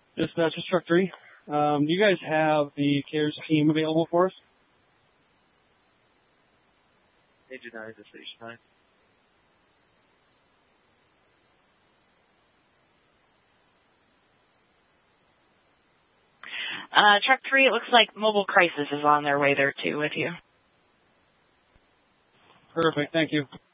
Dispatch is Truck 3. Do you guys have the CARES team available for us? Agent 9 to Station 9. Truck 3, it looks like Mobile Crisis is on their way there, too, with you. Perfect. Thank you.